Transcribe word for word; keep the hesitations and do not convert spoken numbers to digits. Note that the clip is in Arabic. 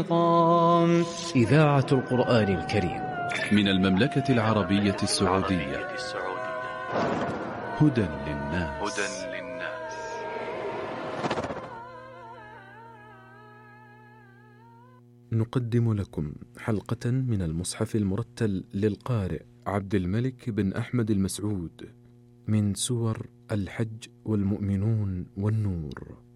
إذاعة القرآن الكريم من المملكة العربية السعودية. هدى للناس. نقدم لكم حلقة من المصحف المرتل للقارئ عبد الملك بن أحمد المسعود من سور الحج والمؤمنون والنور.